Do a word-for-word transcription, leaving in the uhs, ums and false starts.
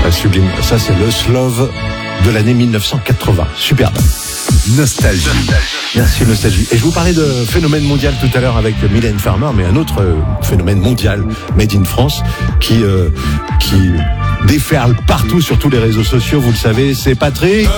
Ah, sublime. Ça, c'est le Slove de l'année mille neuf cent quatre-vingts. Superbe. Nostalgie. Merci, Nostalgie. Et je vous parlais de phénomène mondial tout à l'heure avec Mylène Farmer, mais un autre euh, phénomène mondial, made in France, qui, euh, qui déferle partout sur tous les réseaux sociaux, vous le savez, c'est Patrick